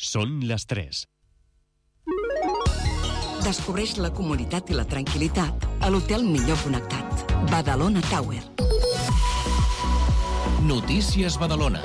Són les 3. Descobreix la comoditat i la tranquil·litat a l'hotel millor connectat. Badalona Tower. Notícies Badalona.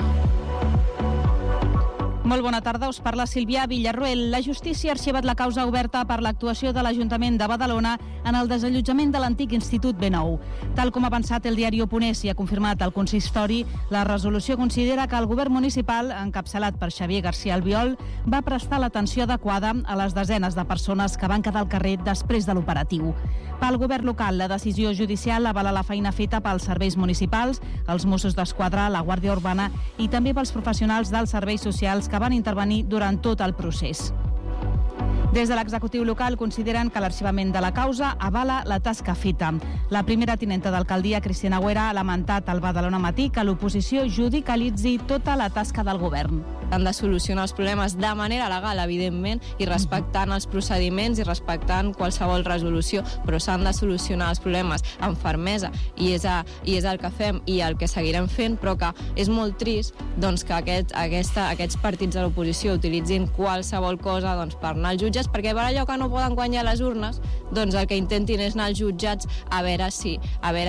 Molt bona tarda, us parla Sílvia Villarroel. La justícia ha arxivat la causa oberta per l'actuació de l'Ajuntament de Badalona en el desallotjament de l'antic Institut B9. Tal com ha avançat el diari Oponés i ha confirmat el consistori, la resolució considera que el govern municipal, encapçalat per Xavier García Albiol, va prestar l'atenció adequada a les desenes de persones que van quedar al carrer després de l'operatiu. Pel govern local, la decisió judicial avala la feina feta pels serveis municipals, els Mossos d'Esquadra, la Guàrdia Urbana i també pels professionals dels serveis socials que van intervenir durant tot el procés. Des de l'executiu local consideren que l'arxivament de la causa avala la tasca feta. La primera tinenta d'alcaldia, Cristina Agüera, ha lamentat al Badalona Matí que l'oposició judicialitzi tota la tasca del govern. Han de solucionar els problemes de manera legal, evidentment, i respectant els procediments i respectant qualsevol resolució, però s'han de solucionar els problemes amb fermesa i és el que fem i el que seguirem fent, però que és molt trist doncs, que aquests partits de l'oposició utilitzin qualsevol cosa per anar als jutges, perquè per allò que no poden guanyar les urnes, doncs el que intentin és anar als jutjats a veure si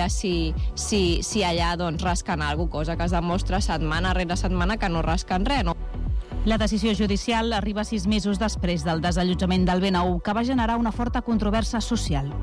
allà rasquen alguna cosa, que es demostra setmana rere setmana que no rasquen res, no? La decisió judicial arriba 6 mesos després del desallotjament del B9, que va generar una forta controvèrsia social.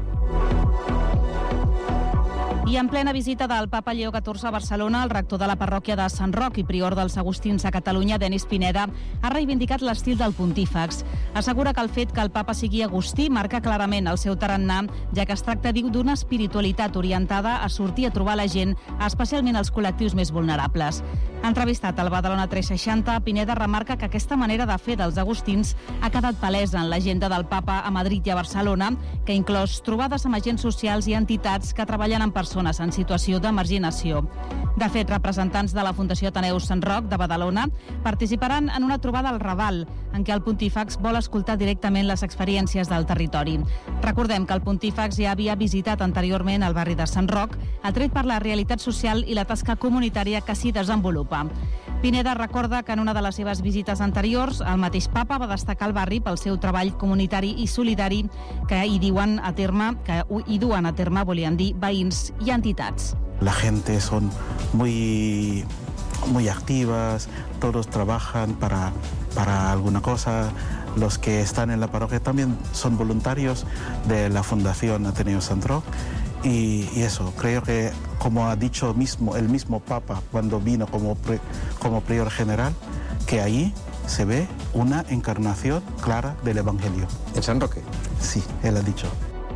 I en plena visita del papa Lleó XIV a Barcelona, el rector de la parròquia de Sant Roc i prior dels Agustins a Catalunya, Denis Pineda, ha reivindicat l'estil del pontífex. Assegura que el fet que el papa sigui agustí marca clarament el seu tarannà, ja que es tracta, diu, d'una espiritualitat orientada a sortir a trobar la gent, especialment els col·lectius més vulnerables. Entrevistat al Badalona 360, Pineda remarca que aquesta manera de fer dels agustins ha quedat palesa en l'agenda del papa a Madrid i a Barcelona, que ha inclòs trobades amb agents socials i entitats que treballen amb persones en situació de marginació. De fet, representants de la Fundació Ateneus Sant Roc de Badalona participaran en una trobada al Raval, en què el pontífex vol escoltar directament les experiències del territori. Recordem que el pontífex ja havia visitat anteriorment el barri de Sant Roc, atret per la realitat social i la tasca comunitària que s'hi desenvolupa. Pineda recorda que en una de les seves visites anteriors, el mateix papa va destacar el barri pel seu treball comunitari i solidari que hi duen a terme, volien dir, veïns i entitats. La gente son muy activas, todos trabajan para alguna cosa. Los que están en la parroquia también son voluntarios de la Fundación Ateneus Sant Roc. Y eso, creo que, como ha dicho el mismo Papa cuando vino como prior general, que ahí se ve una encarnación clara del Evangelio. ¿En San Roque? Sí, él ha dicho.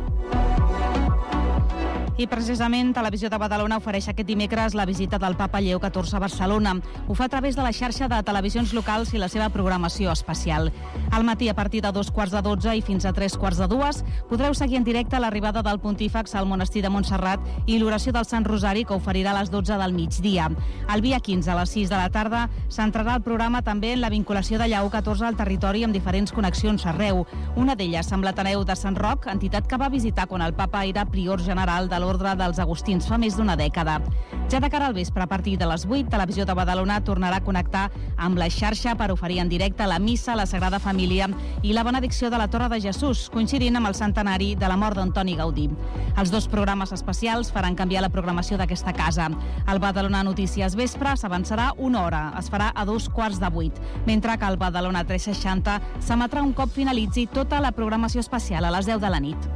I precisament Televisió de Badalona ofereix aquest dimecres la visita del papa Lleó XIV a Barcelona. Ho fa a través de la xarxa de televisions locals i la seva programació especial. Al matí, a partir de 2:15 i fins a 3:15, podreu seguir en directe l'arribada del pontífex al monestir de Montserrat i l'oració del Sant Rosari, que oferirà a les 12 del migdia. El dia 15, a les 6 de la tarda, centrarà el programa també en la vinculació de Lleó XIV al territori amb diferents connexions arreu. Una d'elles amb l'Ateneu de Sant Roc, entitat que va visitar quan el papa era prior general de l'Ordre dels Agustins fa més d'una dècada. Ja de cara al vespre, a partir de les 8, Televisió de Badalona tornarà a connectar amb la xarxa per oferir en directe la missa, la Sagrada Família i la benedicció de la Torre de Jesús, coincidint amb el centenari de la mort d'Antoni Gaudí. Els dos programes especials faran canviar la programació d'aquesta casa. El Badalona Notícies Vespre s'avançarà una hora, es farà a 2:15, mentre que el Badalona 360 s'emetrà un cop finalitzi tota la programació especial a les 10 de la nit.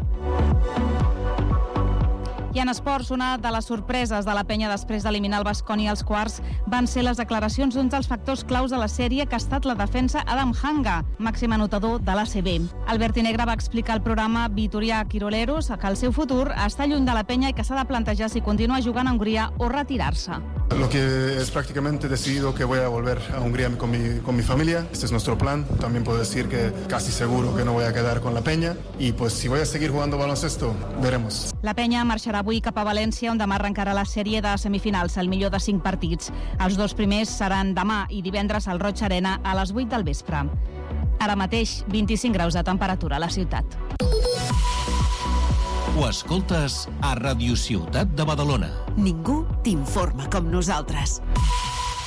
I en esports, una de les sorpreses de la penya després d'eliminar el Baskonia als quarts van ser les declaracions d'un dels factors claus de la sèrie, que ha estat la defensa Adam Hanga, màxim anotador de l'ACB. El vertinegre va explicar al programa Vitoria Quiroleros que el seu futur està lluny de la penya i que s'ha de plantejar si continua jugant a Hongria o retirar-se. Lo que es prácticamente decidido que voy a volver a Hungría con mi familia. Este es nuestro plan. También puedo decir que casi seguro que no voy a quedar con la Peña. Y pues si voy a seguir jugando baloncesto, veremos. La Penya marxarà avui cap a València, on demà arrencarà la sèrie de semifinals, el millor de 5 partits. Els dos primers seran demà i divendres al Roig Arena a les 8 del vespre. Ara mateix, 25 graus de temperatura a la ciutat. Ho escoltes a Radio Ciutat de Badalona. Ningú t'informa com nosaltres.